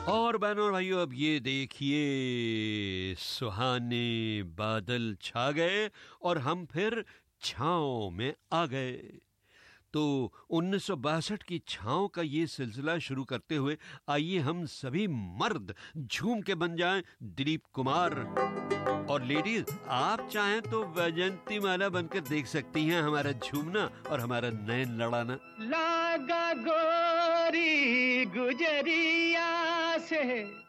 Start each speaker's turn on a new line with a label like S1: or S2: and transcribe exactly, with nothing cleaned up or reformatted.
S1: और बहनों और भाइयों, अब ये देखिए सुहाने बादल छा गए और हम फिर छाँव में आ गए। तो उन्नीस सौ बासठ की छाँव का ये सिलसिला शुरू करते हुए आइए हम सभी मर्द झूम के बन जाएं दिलीप कुमार, और लेडीज आप चाहें तो वैजंती माला बनकर देख सकती हैं हमारा झूमना और हमारा नयन लड़ाना।
S2: लागा गोरी गुजरिया से